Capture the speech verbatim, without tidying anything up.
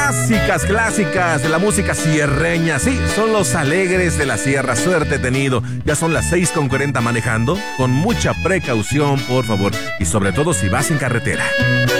clásicas, clásicas de la música sierreña. Sí, son los Alegres de la Sierra. Suerte tenido. Ya son las seis con cuarenta manejando. Con mucha precaución, por favor. Y sobre todo si vas en carretera.